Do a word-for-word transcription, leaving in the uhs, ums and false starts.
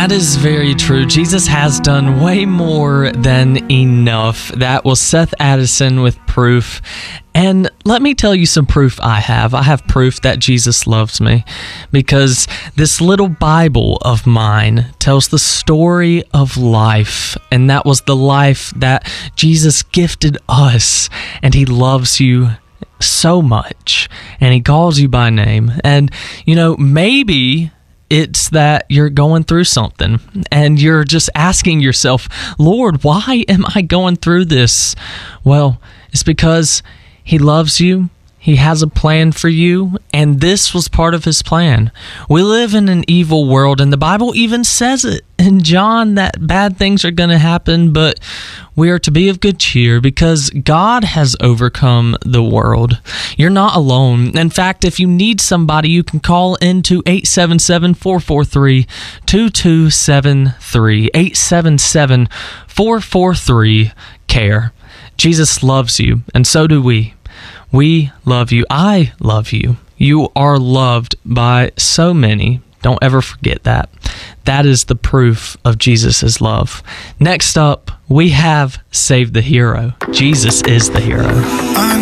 That is very true. Jesus has done way more than enough. That was Seth Addison with proof. And let me tell you some proof I have. I have proof that Jesus loves me because this little Bible of mine tells the story of life. And that was the life that Jesus gifted us. And he loves you so much. And he calls you by name. And, you know, maybe it's that you're going through something and you're just asking yourself, Lord, why am I going through this? Well, it's because he loves you. He has a plan for you, and this was part of his plan. We live in an evil world, and the Bible even says it in John that bad things are going to happen, but we are to be of good cheer because God has overcome the world. You're not alone. In fact, if you need somebody, you can call into eight seven seven, four four three, two two seven three, eight seven seven, four four three, C A R E. Jesus loves you, and so do we. We love you. I love you. You are loved by so many. Don't ever forget that. That is the proof of Jesus' love. Next up, we have Save the Hero. Jesus is the hero.